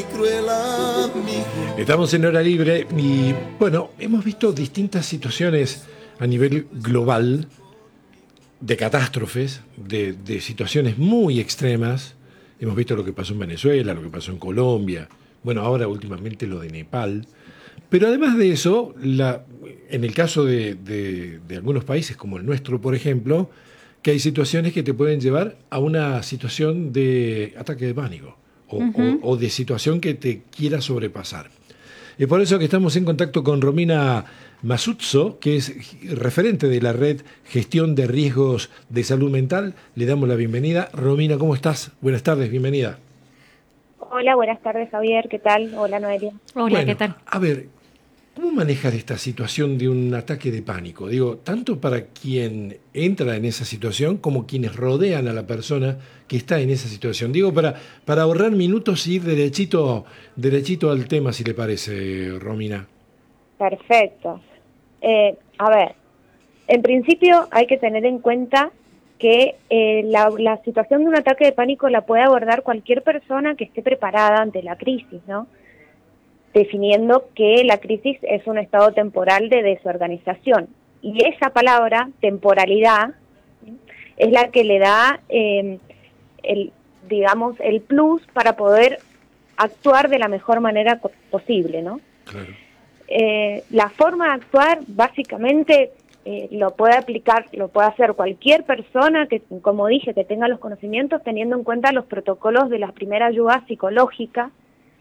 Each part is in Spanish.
cruel amigo. Estamos en Hora Libre y, bueno, hemos visto distintas situaciones a nivel global de catástrofes, de situaciones muy extremas. Hemos visto lo que pasó en Venezuela, lo que pasó en Colombia, bueno, ahora últimamente lo de Nepal. Pero además de eso, en el caso de algunos países como el nuestro, por ejemplo, que hay situaciones que te pueden llevar a una situación de ataque de pánico o de situación que te quiera sobrepasar. Es por eso que estamos en contacto con Romina Masuzzo, que es referente de la red Gestión de Riesgos de Salud Mental. Le damos la bienvenida. Romina, ¿cómo estás? Buenas tardes, bienvenida. Hola, buenas tardes, Javier. ¿Qué tal? Hola, Noelia. Hola, Bueno, ¿qué tal? A ver, ¿cómo manejar esta situación de un ataque de pánico? Digo, tanto para quien entra en esa situación como quienes rodean a la persona que está en esa situación. Digo, para ahorrar minutos y ir derechito al tema, si le parece, Romina. Perfecto. A ver, en principio hay que tener en cuenta que la situación de un ataque de pánico la puede abordar cualquier persona que esté preparada ante la crisis, ¿no? Definiendo que la crisis es un estado temporal de desorganización. Y esa palabra, temporalidad, es la que le da el plus para poder actuar de la mejor manera posible, ¿no? Claro. La forma de actuar, básicamente, lo puede hacer cualquier persona que, como dije, que tenga los conocimientos, teniendo en cuenta los protocolos de la primera ayuda psicológica,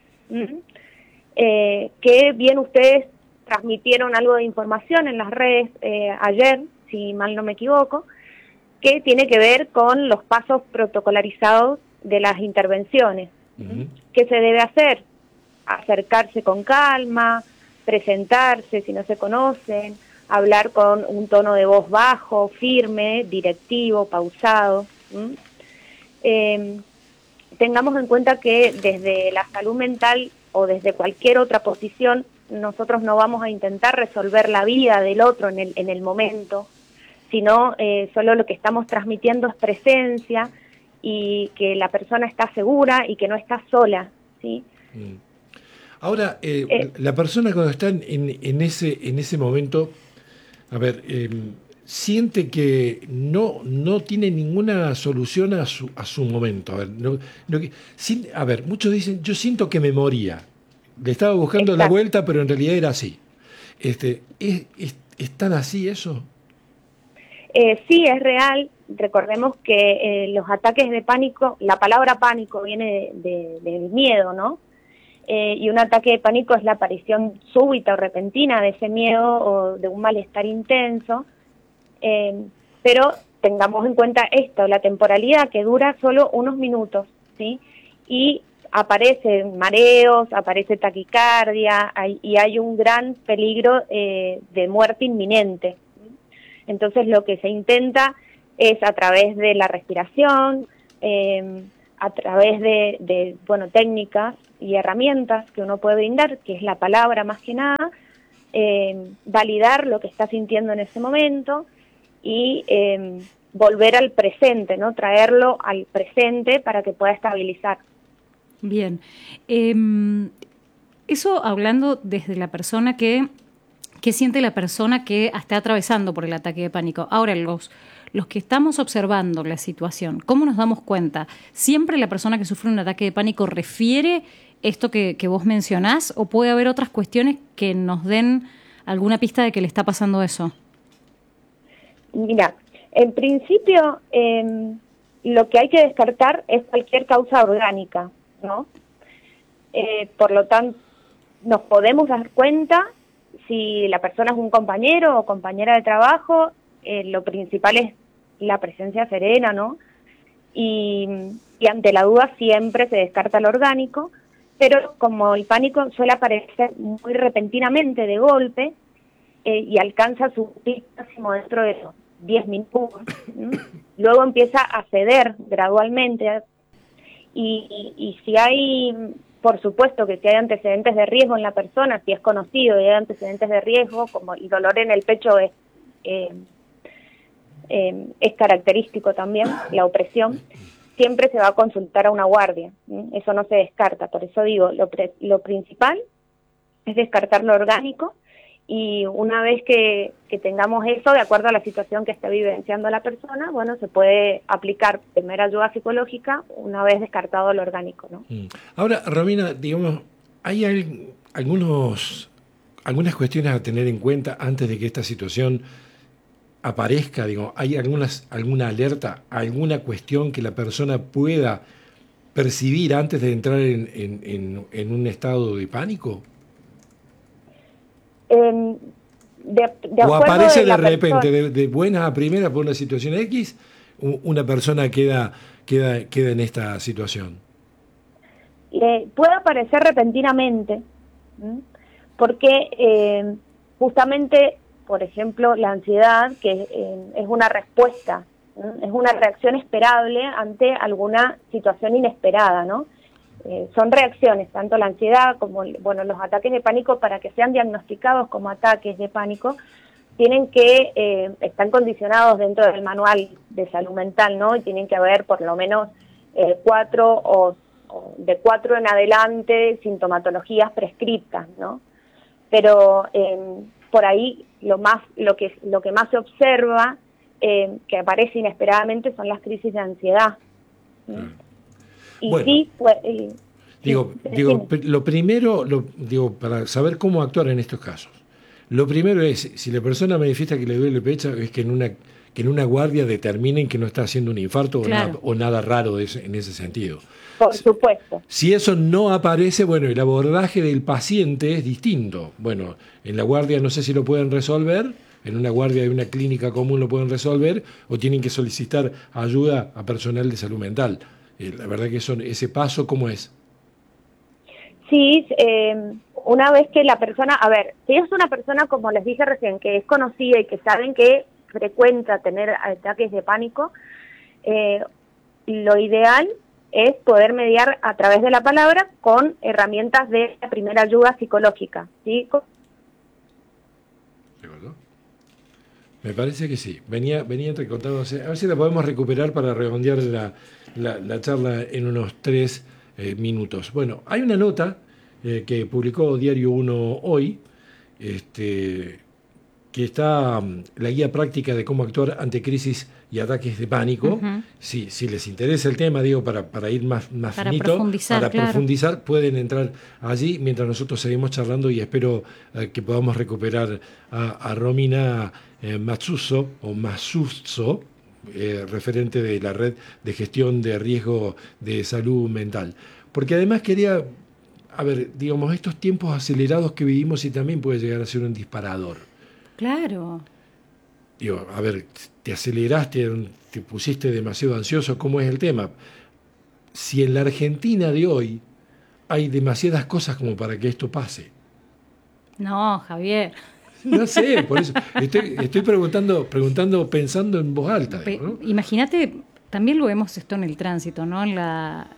que bien ustedes transmitieron algo de información en las redes ayer, si mal no me equivoco, que tiene que ver con los pasos protocolarizados de las intervenciones. ¿Qué se debe hacer? Acercarse con calma, presentarse si no se conocen, hablar con un tono de voz bajo, firme, directivo, pausado. Tengamos en cuenta que desde la salud mental o desde cualquier otra posición, nosotros no vamos a intentar resolver la vida del otro en el momento, sino solo lo que estamos transmitiendo es presencia y que la persona está segura y que no está sola, ¿sí? Ahora, la persona cuando está en ese momento, a ver, siente que no tiene ninguna solución a su momento. A ver, muchos dicen, yo siento que me moría. Le estaba buscando la vuelta, pero en realidad era así. ¿Es tan así eso? Sí, es real. Recordemos que los ataques de pánico, la palabra pánico viene del miedo, ¿no? Y un ataque de pánico es la aparición súbita o repentina de ese miedo o de un malestar intenso. Pero tengamos en cuenta esto, la temporalidad que dura solo unos minutos, ¿sí? Y aparecen mareos, aparece taquicardia y hay un gran peligro de muerte inminente. Entonces lo que se intenta es a través de la respiración, a través de técnicas y herramientas que uno puede brindar, que es la palabra más que nada, validar lo que está sintiendo en ese momento y volver al presente, ¿no? Traerlo al presente para que pueda estabilizar. Bien. Eso hablando desde la persona ¿qué siente la persona que está atravesando por el ataque de pánico? Ahora, los que estamos observando la situación, ¿cómo nos damos cuenta? ¿Siempre la persona que sufre un ataque de pánico refiere esto que vos mencionás o puede haber otras cuestiones que nos den alguna pista de que le está pasando eso? Mira, en principio lo que hay que descartar es cualquier causa orgánica, ¿no? Por lo tanto, nos podemos dar cuenta si la persona es un compañero o compañera de trabajo, lo principal es la presencia serena, ¿no? Y ante la duda siempre se descarta lo orgánico, pero como el pánico suele aparecer muy repentinamente de golpe y alcanza su pico máximo dentro de los 10 minutos, luego empieza a ceder gradualmente y si hay... Por supuesto que si hay antecedentes de riesgo en la persona, si es conocido y hay antecedentes de riesgo, como el dolor en el pecho es característico también, la opresión, siempre se va a consultar a una guardia. Eso no se descarta. Por eso digo, lo principal es descartar lo orgánico, y una vez que tengamos eso, de acuerdo a la situación que está vivenciando la persona, bueno, se puede aplicar primera ayuda psicológica una vez descartado lo orgánico, ¿no? Ahora, Romina, digamos, ¿hay algunas cuestiones a tener en cuenta antes de que esta situación aparezca? Digo, ¿hay alguna alerta, alguna cuestión que la persona pueda percibir antes de entrar en un estado de pánico? ¿O aparece de repente, de buena a primera por una situación X, una persona queda en esta situación? Puede aparecer repentinamente, porque justamente, por ejemplo, la ansiedad, que es una respuesta, es una reacción esperable ante alguna situación inesperada, ¿no? Son reacciones, tanto la ansiedad como los ataques de pánico, para que sean diagnosticados como ataques de pánico, tienen que están condicionados dentro del manual de salud mental, ¿no? Y tienen que haber por lo menos 4 o de 4 en adelante sintomatologías prescriptas, ¿no? Pero por ahí lo que más se observa que aparece inesperadamente son las crisis de ansiedad. Y bueno, sí, pues, digo, lo primero, para saber cómo actuar en estos casos, lo primero es, si la persona manifiesta que le duele el pecho, es que en una guardia determinen que no está haciendo un infarto, claro, o nada raro en ese sentido. Por supuesto. Si eso no aparece, bueno, el abordaje del paciente es distinto. Bueno, en la guardia no sé si lo pueden resolver, en una guardia de una clínica común lo pueden resolver, o tienen que solicitar ayuda a personal de salud mental. La verdad que ese paso, ¿cómo es? Sí, una vez que la persona, a ver, si es una persona, como les dije recién, que es conocida y que saben que frecuenta tener ataques de pánico, lo ideal es poder mediar a través de la palabra con herramientas de primera ayuda psicológica, ¿sí? ¿De acuerdo? Me parece que sí. Venía entrecortándose. A ver si la podemos recuperar para redondear la charla en unos 3 minutos. Bueno, hay una nota que publicó Diario 1 hoy, que está la guía práctica de cómo actuar ante crisis y ataques de pánico. Uh-huh. Si les interesa el tema, digo, para ir más finito, para profundizar, pueden entrar allí mientras nosotros seguimos charlando, y espero que podamos recuperar a Romina Mazzuso, referente de la red de gestión de riesgo de salud mental. Porque además quería, digamos, estos tiempos acelerados que vivimos, y también puede llegar a ser un disparador. Claro. Digo, te aceleraste, te pusiste demasiado ansioso, ¿cómo es el tema? Si en la Argentina de hoy hay demasiadas cosas como para que esto pase. No, Javier. No sé, por eso estoy preguntando, pensando en voz alta. ¿No? Imagínate, también lo vemos esto en el tránsito, ¿no? En la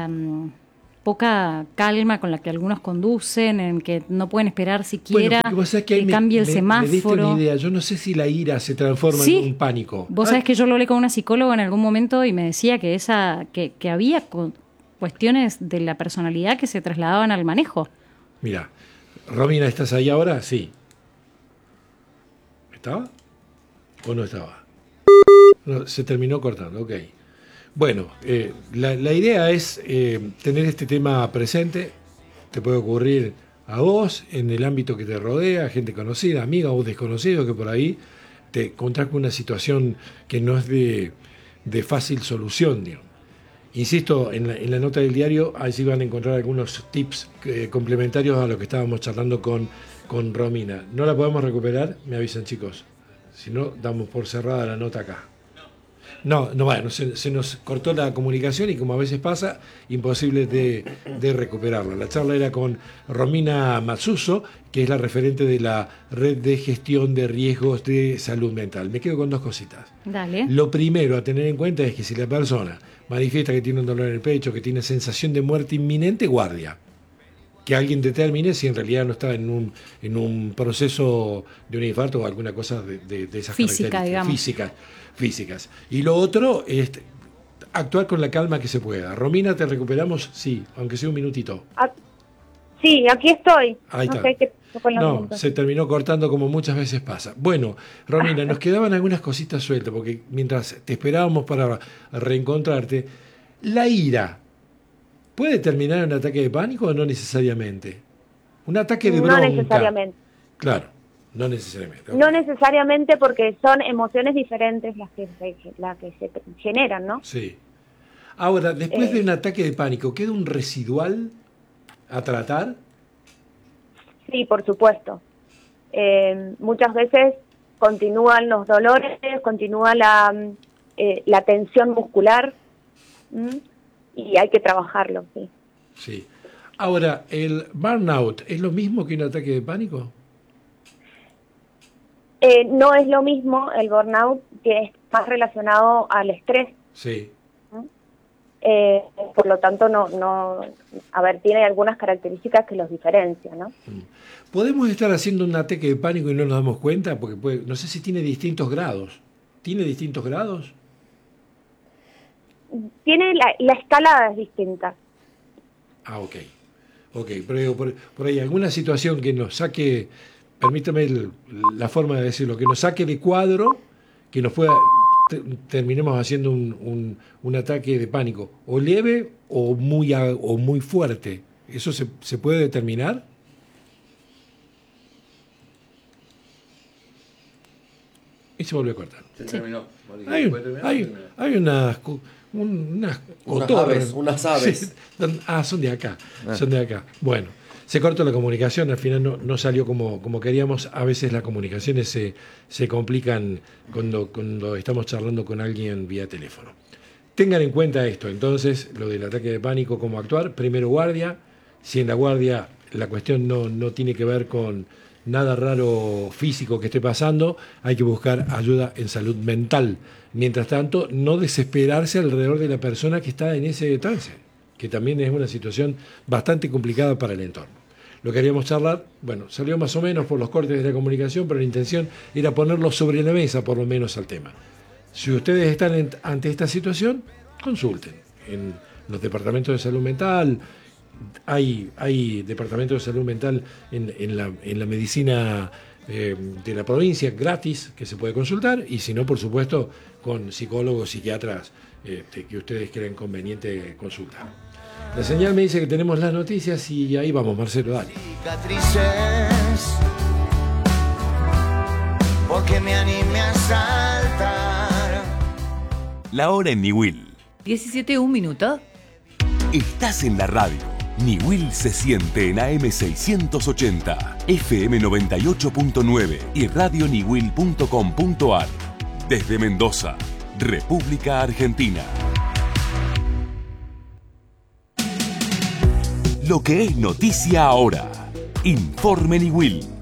poca calma con la que algunos conducen, en que no pueden esperar siquiera que cambie el semáforo. Me diste una idea. Yo no sé si la ira se transforma en un pánico. Vos sabés que yo lo hablé con una psicóloga en algún momento y me decía que que había cuestiones de la personalidad que se trasladaban al manejo. Mira, Romina, ¿estás ahí ahora? Sí. ¿Estaba? ¿O no estaba? No, se terminó cortando, ok. Bueno, la idea es tener este tema presente. Te puede ocurrir a vos, en el ámbito que te rodea, gente conocida, amiga o desconocido, que por ahí te encontrás con una situación que no es de fácil solución, digamos. Insisto, en la nota del diario, ahí sí van a encontrar algunos tips complementarios a lo que estábamos charlando con Romina. ¿No la podemos recuperar? Me avisan, chicos. Si no, damos por cerrada la nota acá. No, bueno, se nos cortó la comunicación y, como a veces pasa, imposible de recuperarla. La charla era con Romina Mazzuso, que es la referente de la red de gestión de riesgos de salud mental. Me quedo con 2 cositas. Dale. Lo primero a tener en cuenta es que si la persona manifiesta que tiene un dolor en el pecho, que tiene sensación de muerte inminente, guardia. Que alguien determine si en realidad no está en un proceso de un infarto o alguna cosa de esas física, características digamos. Físicas. Y lo otro es actuar con la calma que se pueda. Romina, ¿te recuperamos? Sí, aunque sea un minutito. Sí, aquí estoy. Ahí no está. sé qué fue No, se terminó cortando como muchas veces pasa. Bueno, Romina, nos quedaban algunas cositas sueltas, porque mientras te esperábamos para reencontrarte, la ira, ¿puede terminar en un ataque de pánico o no necesariamente? Un ataque de bronca. No necesariamente. Claro, no necesariamente. No necesariamente, porque son emociones diferentes las que se generan, ¿no? Sí. Ahora, después de un ataque de pánico, ¿queda un residual a tratar? Sí, por supuesto. Muchas veces continúan los dolores, continúa la tensión muscular, y hay que trabajarlo, sí. Sí. Ahora, ¿el burnout es lo mismo que un ataque de pánico? No es lo mismo el burnout, que es más relacionado al estrés. Sí. Por lo tanto, tiene algunas características que los diferencian, ¿no? ¿Podemos estar haciendo un ataque de pánico y no nos damos cuenta? Porque no sé si tiene distintos grados. ¿Tiene distintos grados? Tiene la escalada es distinta. Ah, ok. Pero por ahí alguna situación que nos saque, permítame la forma de decirlo, que nos saque de cuadro, que nos pueda, terminemos haciendo un ataque de pánico, o leve o muy fuerte. ¿Eso se puede determinar? Y se volvió a cortar. Se terminó. Hay unas cotorras. Unas aves. Sí, son de acá. Son de acá. Bueno, se cortó la comunicación, al final no salió como queríamos. A veces las comunicaciones se complican cuando estamos charlando con alguien vía teléfono. Tengan en cuenta esto, entonces, lo del ataque de pánico, cómo actuar. Primero guardia. Si en la guardia la cuestión no tiene que ver con nada raro físico que esté pasando, hay que buscar ayuda en salud mental. Mientras tanto, no desesperarse alrededor de la persona que está en ese trance, que también es una situación bastante complicada para el entorno. Lo que queríamos charlar, salió más o menos por los cortes de la comunicación, pero la intención era ponerlo sobre la mesa, por lo menos, al tema. Si ustedes están ante esta situación, consulten. En los departamentos de salud mental, hay departamentos de salud mental en la medicina de la provincia gratis que se puede consultar, y si no, por supuesto, con psicólogos, psiquiatras que ustedes crean conveniente consultar. La señal me dice que tenemos las noticias y ahí vamos, Marcelo, dale. Cicatrices, porque me animé a saltar. La hora en Niwil. 17:01. Estás en la radio. Niwil se siente en AM 680, FM 98.9 y radioniwil.com.ar. Desde Mendoza, República Argentina. Lo que es noticia ahora. Informe Niwil.